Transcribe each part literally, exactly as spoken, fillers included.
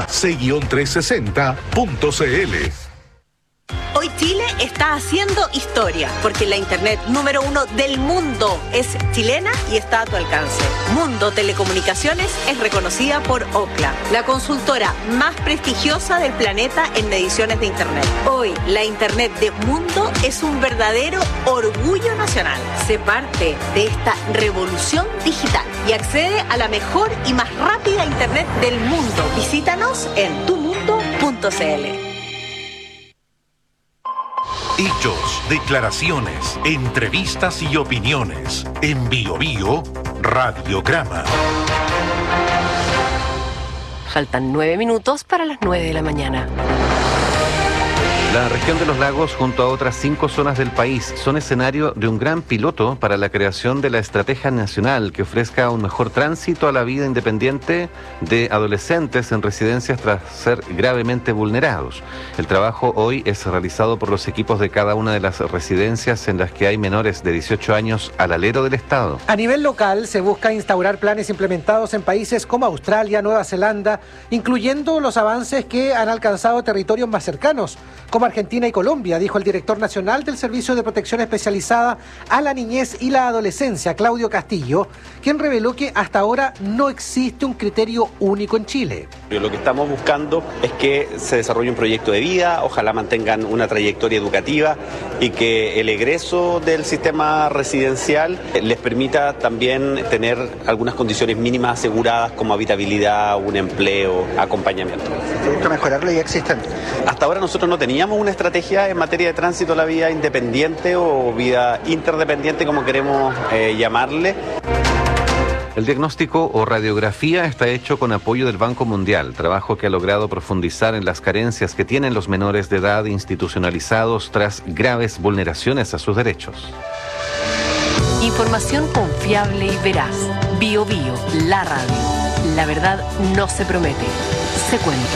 visita c trescientos sesenta punto c l. Hoy Chile está haciendo historia, porque la internet número uno del mundo es chilena y está a tu alcance. Mundo Telecomunicaciones es reconocida por Ookla, la consultora más prestigiosa del planeta en mediciones de internet. Hoy, la internet de Mundo es un verdadero orgullo nacional. Sé parte de esta revolución digital y accede a la mejor y más rápida internet del mundo. Visítanos en tu mundo punto c l. Hechos, declaraciones, entrevistas y opiniones. En Bio Bio, Radiograma. Faltan nueve minutos para las nueve de la mañana. La región de los lagos, junto a otras cinco zonas del país, son escenario de un gran piloto para la creación de la estrategia nacional que ofrezca un mejor tránsito a la vida independiente de adolescentes en residencias tras ser gravemente vulnerados. El trabajo hoy es realizado por los equipos de cada una de las residencias en las que hay menores de dieciocho años al alero del Estado. A nivel local se busca instaurar planes implementados en países como Australia, Nueva Zelanda, incluyendo los avances que han alcanzado territorios más cercanos, como Argentina y Colombia, dijo el director nacional del Servicio de Protección Especializada a la Niñez y la Adolescencia, Claudio Castillo, quien reveló que hasta ahora no existe un criterio único en Chile. Lo que estamos buscando es que se desarrolle un proyecto de vida, ojalá mantengan una trayectoria educativa y que el egreso del sistema residencial les permita también tener algunas condiciones mínimas aseguradas como habitabilidad, un empleo, acompañamiento. ¿Se busca mejorar lo ya existente? Hasta ahora nosotros no teníamos una estrategia en materia de tránsito a la vida independiente o vida interdependiente, como queremos eh, llamarle. El diagnóstico o radiografía está hecho con apoyo del Banco Mundial, trabajo que ha logrado profundizar en las carencias que tienen los menores de edad institucionalizados tras graves vulneraciones a sus derechos. Información confiable y veraz. Bio Bio, la radio. La verdad no se promete, se cuenta.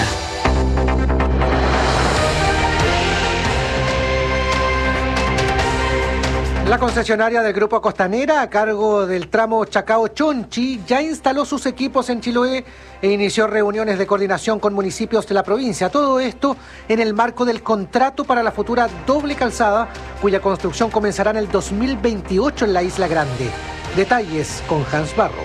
La concesionaria del Grupo Costanera, a cargo del tramo Chacao-Chonchi, ya instaló sus equipos en Chiloé e inició reuniones de coordinación con municipios de la provincia. Todo esto en el marco del contrato para la futura doble calzada, cuya construcción comenzará en el dos mil veintiocho en la Isla Grande. Detalles con Hans Barrows.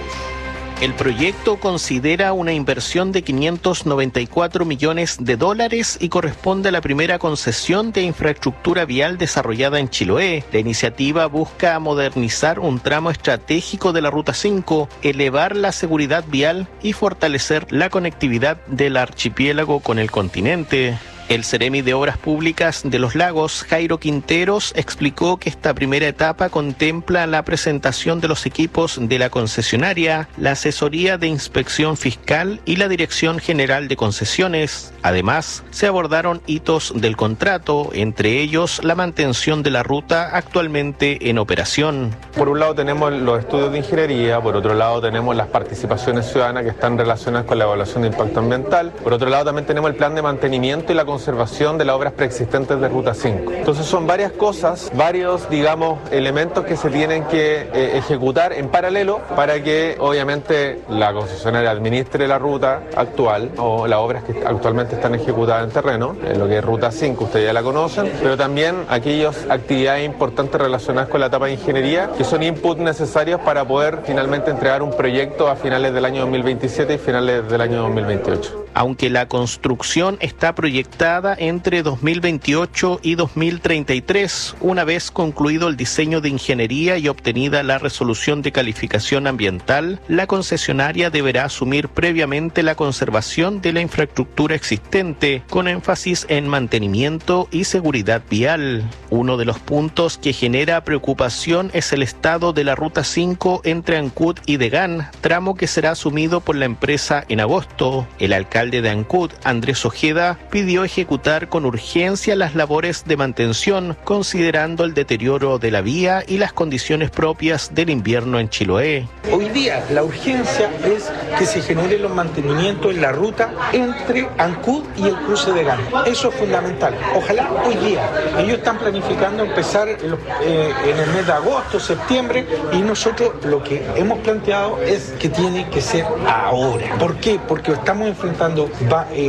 El proyecto considera una inversión de quinientos noventa y cuatro millones de dólares y corresponde a la primera concesión de infraestructura vial desarrollada en Chiloé. La iniciativa busca modernizar un tramo estratégico de la Ruta cinco, elevar la seguridad vial y fortalecer la conectividad del archipiélago con el continente. El Seremi de Obras Públicas de los Lagos, Jairo Quinteros, explicó que esta primera etapa contempla la presentación de los equipos de la concesionaria, la asesoría de inspección fiscal y la Dirección General de Concesiones. Además, se abordaron hitos del contrato, entre ellos la mantención de la ruta actualmente en operación. Por un lado tenemos los estudios de ingeniería, por otro lado tenemos las participaciones ciudadanas que están relacionadas con la evaluación de impacto ambiental, por otro lado también tenemos el plan de mantenimiento y la conservación de las obras preexistentes de Ruta cinco. Entonces son varias cosas, varios, digamos, elementos que se tienen que eh, ejecutar en paralelo para que obviamente la concesionaria administre la ruta actual o las obras que actualmente están ejecutadas en terreno, en lo que es Ruta cinco, ustedes ya la conocen, pero también aquellas actividades importantes relacionadas con la etapa de ingeniería que son inputs necesarios para poder finalmente entregar un proyecto a finales del año dos mil veintisiete y finales del año dos mil veintiocho. Aunque la construcción está proyectada entre dos mil veintiocho y dos mil treinta y tres, una vez concluido el diseño de ingeniería y obtenida la resolución de calificación ambiental, la concesionaria deberá asumir previamente la conservación de la infraestructura existente, con énfasis en mantenimiento y seguridad vial. Uno de los puntos que genera preocupación es el estado de la Ruta cinco entre Ancud y Degán, tramo que será asumido por la empresa en agosto. El alcalde de Ancud, Andrés Ojeda, pidió ejecutar con urgencia las labores de mantención, considerando el deterioro de la vía y las condiciones propias del invierno en Chiloé. Hoy día la urgencia es que se generen los mantenimientos en la ruta entre Ancud y el cruce de Gana. Eso es fundamental. Ojalá hoy día. Ellos están planificando empezar eh, en el mes de agosto, septiembre, y nosotros lo que hemos planteado es que tiene que ser ahora. ¿Por qué? Porque estamos enfrentando Va, eh,